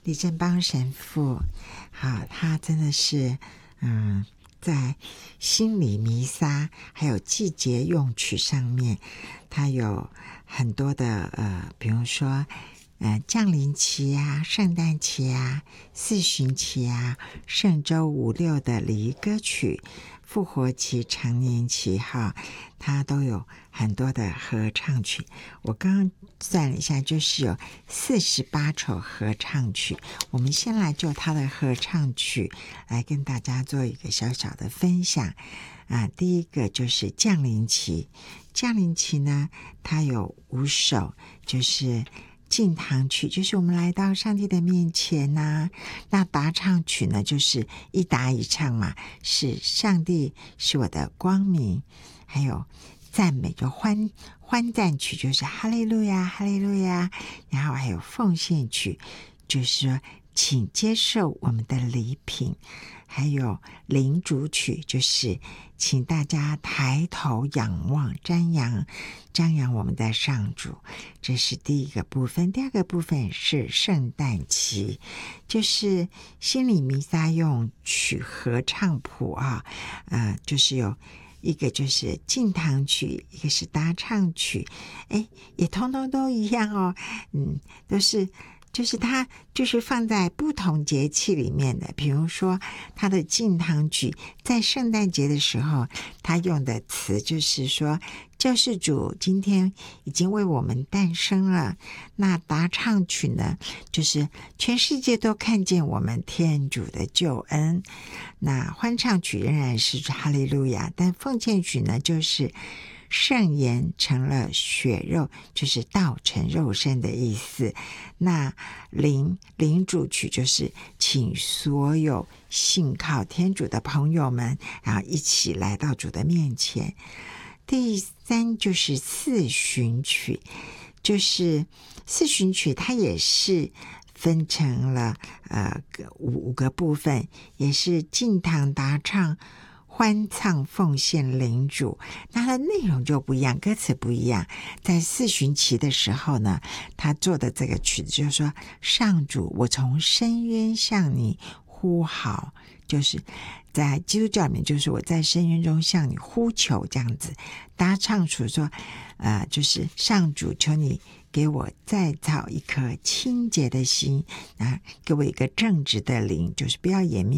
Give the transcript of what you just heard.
李正邦神父，好，他真的是在心理弥撒还有季节用曲上面，他有很多的比如说降临期啊、圣诞期啊、四旬期啊、圣周5、6的礼仪歌曲、复活期、常年期哈，它都有很多的合唱曲。我刚刚算了一下，就是有48首合唱曲。我们先来就它的合唱曲来跟大家做一个小小的分享第一个就是降临期。降临期呢，它有5首，就是进堂曲，就是我们来到上帝的面前那答唱曲呢，就是一答一唱嘛，是上帝是我的光明。还有赞美，就欢赞曲，就是哈利路亚哈利路亚。然后还有奉献曲，就是说请接受我们的礼品。还有领主曲，就是请大家抬头仰望，张扬我们的上主。这是第一个部分。第二个部分是圣诞期，就是心理弥撒用曲合唱谱就是有一个就是进堂曲，一个是答唱曲，也通通都一样哦，都是就是它就是放在不同节气里面的。比如说它的进堂曲在圣诞节的时候，它用的词就是说救世主今天已经为我们诞生了。那答唱曲呢，就是全世界都看见我们天主的救恩。那欢唱曲仍然是哈利路亚，但奉献曲呢，就是圣言成了血肉，就是道成肉身的意思。那领主曲就是请所有信靠天主的朋友们，然后一起来到主的面前。第三就是四旬曲，就是四旬曲它也是分成了5个部分，也是进堂答唱、欢唱、奉献、领主。那它的内容就不一样，歌词不一样。在四旬期的时候呢，他做的这个曲子就是说，上主，我从深渊向你呼号，就是在基督教里面，就是我在深渊中向你呼求这样子。答唱曲说就是上主，求你给我再造一颗清洁的心，给我一个正直的灵，就是不要掩面